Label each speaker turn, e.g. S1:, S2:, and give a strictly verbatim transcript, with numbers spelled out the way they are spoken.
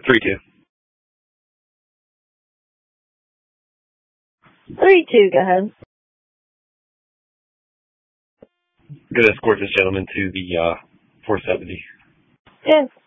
S1: Three two.
S2: Three two. Go ahead.
S1: I'm gonna escort this gentleman to the uh, four seventy.
S2: Yes.